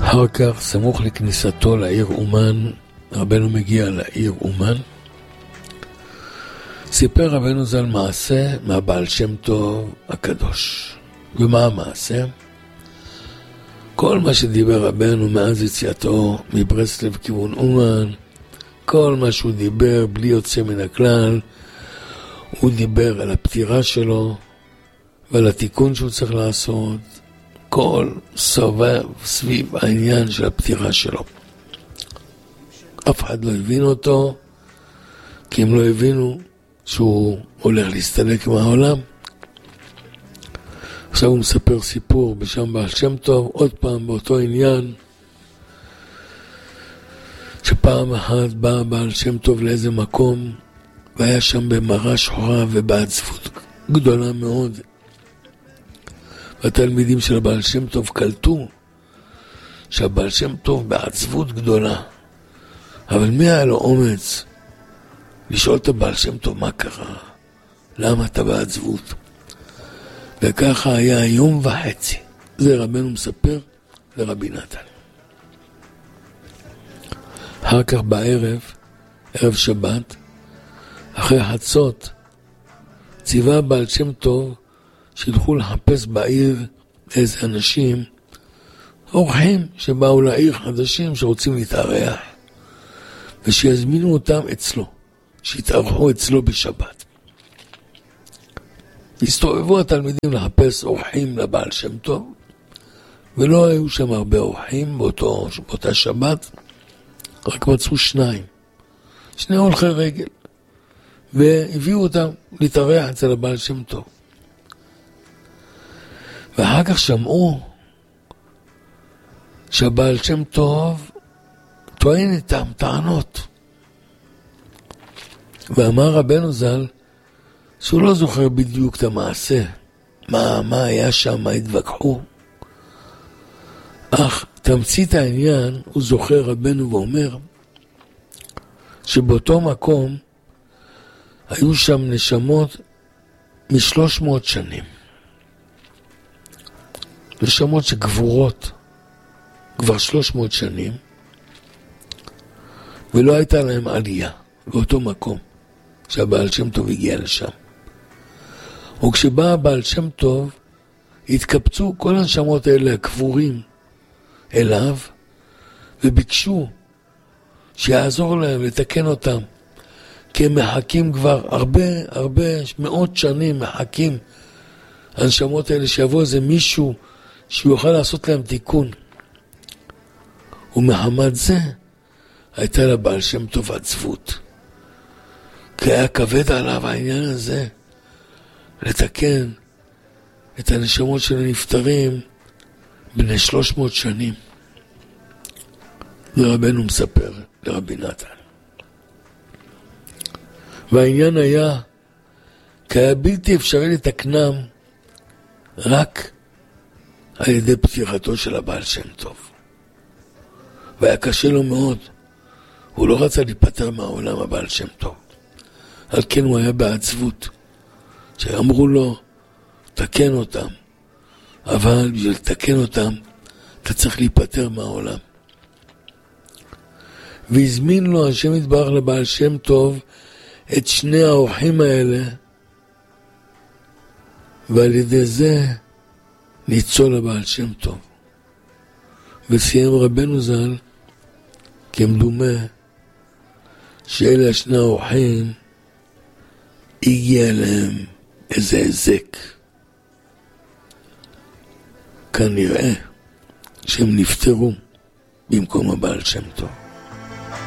אחר כך, סמוך לכניסתו לעיר אומן, רבנו מגיע לעיר אומן, סיפר רבנו ז"ל מעשה מהבעל שם טוב הקדוש. ומה המעשה? כל מה שדיבר רבנו מאז יציאתו מברסלב כיוון אומן, כל מה שהוא דיבר בלי יוצא מן הכלל, הוא דיבר על הפטירה שלו ועל התיקון שהוא צריך לעשות, כל סביב העניין של הפטירה שלו. אף אחד לא הבין אותו, כי הם לא הבינו שהוא הולך להסתלק מהעולם. עכשיו הוא מספר סיפור בשם בעל שם טוב, עוד פעם באותו עניין, שפעם אחת בא בעל שם טוב לאיזה מקום, והיה שם במראה שחורה ובעצבות גדולה מאוד. והתלמידים של הבעל שם טוב קלטו שהבעל שם טוב בעצבות גדולה. אבל מי היה לו אומץ לשאול את הבעל שם טוב מה קרה? למה אתה בעצבות? וככה היה יום וחצי. זה רבנו מספר לרבי נתן. אחר כך בערב, ערב שבת, אחרי חצות, ציווה בעל שם טוב שילכו לחפש בעיר איזה אנשים, אורחים שבאו לעיר חדשים שרוצים להתארח, ושיזמינו אותם אצלו, שיתארחו אצלו בשבת. הסתובבו התלמידים לחפש אורחים לבעל שם טוב, ולא היו שם הרבה אורחים באותה שבת, רק מצאו שני הולכי רגל, והביאו אותם להתארח אצל הבעל שם טוב. ואחר כך שמעו שהבעל שם טוב טוען איתם טענות. ואמר רבנו ז"ל שהוא לא זוכר בדיוק את המעשה, מה היה שם, מה התווכחו. אך תמצית העניין הוא זוכר רבנו ואומר שבאותו מקום היו שם נשמות מ-300 שנים. נשמות שגבורות כבר 300 שנים, ולא הייתה להם עלייה באותו מקום שהבעל שם טוב הגיע לשם. וכשבא הבעל שם טוב, התקפצו כל הנשמות האלה הקבורים אליו, וביקשו שיעזור להם לתקן אותם, כי הם מחכים כבר הרבה מאות שנים, מחכים הנשמות האלה שיבוא איזה מישהו שיוכל לעשות להם תיקון. ומחמד זה הייתה לבעל שם טוב עצבות, כי היה כבד עליו העניין הזה לתקן את הנשמות של הנפטרים בני 300 שנים. ורבנו מספר לרבי נתן, והעניין היה כי היה בלתי אפשרי לתקנם רק על ידי פטירתו של הבעל שם טוב, והיה קשה לו מאוד. הוא לא רצה להיפטר מהעולם הבעל שם טוב, על כן הוא היה בעצבות שאמרו לו תקן אותם, אבל בשביל לתקן אותם אתה צריך להיפטר מהעולם. והזמין לו השם יתברך לבעל שם טוב את שני האורחים האלה, ועל ידי זה ניצול לבעל שם טוב. וסיים רבנו ז"ל כמדומה שאלה השני האורחים הגיע להם איזה הזק, כנראה שהם נפטרו במקום הבעל שם טוב.